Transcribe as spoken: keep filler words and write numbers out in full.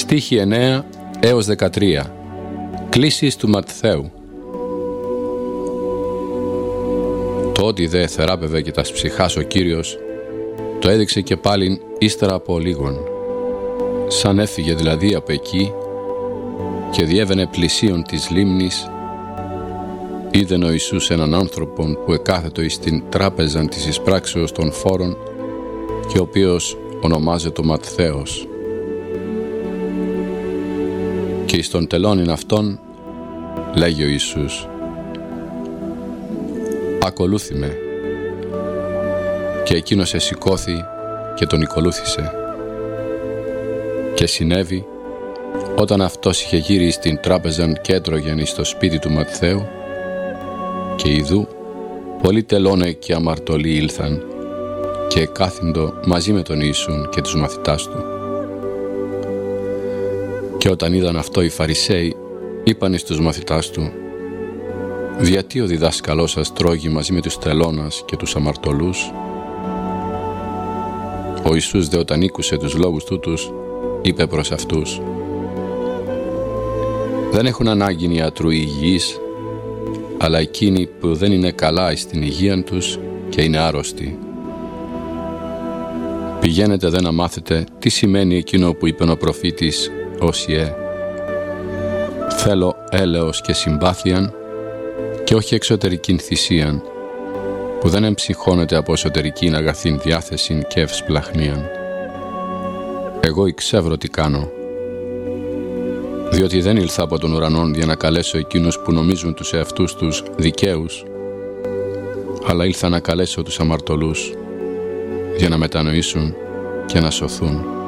Στίχοι εννέα έως δεκατρία. Κλήσεις του Ματθαίου. Το ότι δε θεράπευε και τας ψυχάς ο Κύριος, το έδειξε και πάλιν ύστερα από λίγον. Σαν έφυγε δηλαδή από εκεί και διέβαινε πλησίον της λίμνης, είδεν ο Ιησούς έναν άνθρωπον που εκάθετο εις την τράπεζαν της εισπράξεως των φόρων και ο οποίος ονομάζεται Ματθαίος. Και εις τον τελώνην αυτόν λέγει ο Ιησούς, «Ακολούθη με». Και εκείνος εσηκώθη και τον ακολούθησε. Και συνέβη, όταν αυτός είχε γύρει στην τράπεζαν και έτρωγεν εις το σπίτι του Ματθαίου, και ιδού πολλοί τελώνε και αμαρτωλοί ήλθαν και εκάθυντο μαζί με τον Ιησούν και τους μαθητάς του. Και όταν είδαν αυτό οι Φαρισαίοι, είπαν εις τους μαθητάς του, «Γιατί ο διδάσκαλός σας τρώγει μαζί με τους τελώνας και τους αμαρτωλούς?» Ο Ιησούς δε όταν ήκουσε τους λόγους τούτους, είπε προς αυτούς, «Δεν έχουν ανάγκη ιατρού υγιείς, αλλά εκείνοι που δεν είναι καλά στην υγεία τους και είναι άρρωστοι. Πηγαίνετε δε να μάθετε τι σημαίνει εκείνο που είπε ο προφήτης Οσιέ. Θέλω έλεος και συμπάθειαν και όχι εξωτερικήν θυσίαν, που δεν εμψυχώνεται από εσωτερικήν αγαθήν διάθεσιν και ευσπλαχνίαν. Εγώ εξεύρω τι κάνω, διότι δεν ήλθα από τον ουρανόν για να καλέσω εκείνους που νομίζουν τους εαυτούς τους δικαίους, αλλά ήλθα να καλέσω τους αμαρτωλούς για να μετανοήσουν και να σωθούν».